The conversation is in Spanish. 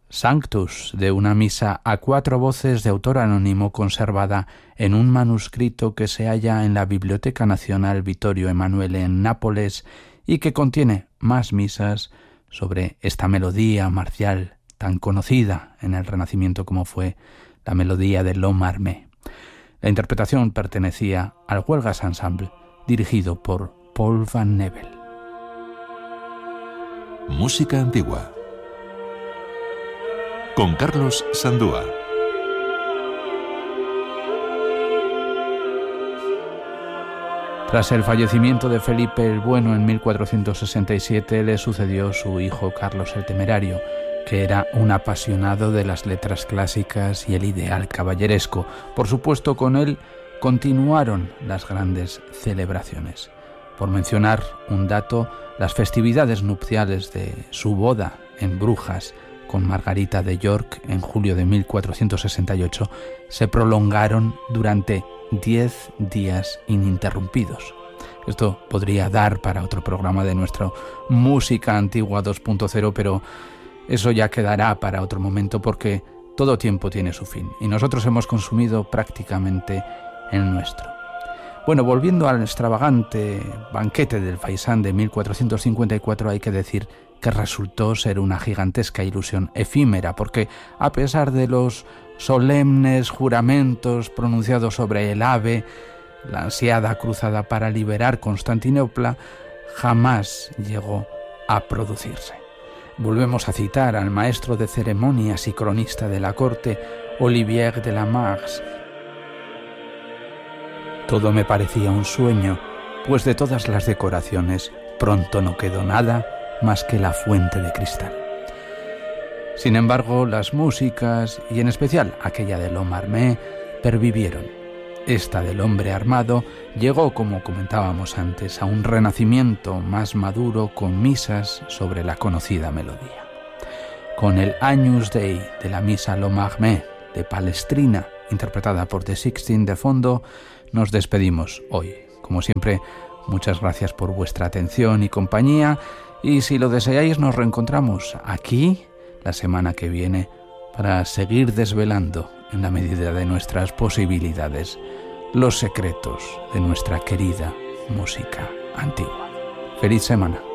Sanctus, de una misa a 4 voces de autor anónimo conservada en un manuscrito que se halla en la Biblioteca Nacional Vittorio Emanuele en Nápoles y que contiene más misas sobre esta melodía marcial tan conocida en el Renacimiento como fue la melodía de L'Homme Armé. La interpretación pertenecía al Huelgas Ensemble, dirigido por Paul Van Nebel. Música antigua con Carlos Sandúa. Tras el fallecimiento de Felipe el Bueno en 1467, le sucedió su hijo Carlos el Temerario, que era un apasionado de las letras clásicas y el ideal caballeresco. Por supuesto, con él continuaron las grandes celebraciones. Por mencionar un dato, las festividades nupciales de su boda en Brujas con Margarita de York en julio de 1468 se prolongaron durante 10 días ininterrumpidos. Esto podría dar para otro programa de nuestra Música Antigua 2.0, pero eso ya quedará para otro momento porque todo tiempo tiene su fin y nosotros hemos consumido prácticamente el nuestro. Bueno, volviendo al extravagante banquete del Faisán de 1454, hay que decir que resultó ser una gigantesca ilusión efímera, porque a pesar de los solemnes juramentos pronunciados sobre el ave, la ansiada cruzada para liberar Constantinopla, jamás llegó a producirse. Volvemos a citar al maestro de ceremonias y cronista de la corte, Olivier de la Marx. Todo me parecía un sueño, pues de todas las decoraciones pronto no quedó nada más que la fuente de cristal. Sin embargo, las músicas, y en especial aquella de L'Homme Armé, pervivieron. Esta del hombre armado llegó, como comentábamos antes, a un renacimiento más maduro con misas sobre la conocida melodía. Con el Agnus Dei de la misa L'Homme Armé de Palestrina, interpretada por The Sixteen de fondo, nos despedimos hoy. Como siempre, muchas gracias por vuestra atención y compañía, y si lo deseáis nos reencontramos aquí la semana que viene para seguir desvelando, en la medida de nuestras posibilidades, los secretos de nuestra querida música antigua. ¡Feliz semana!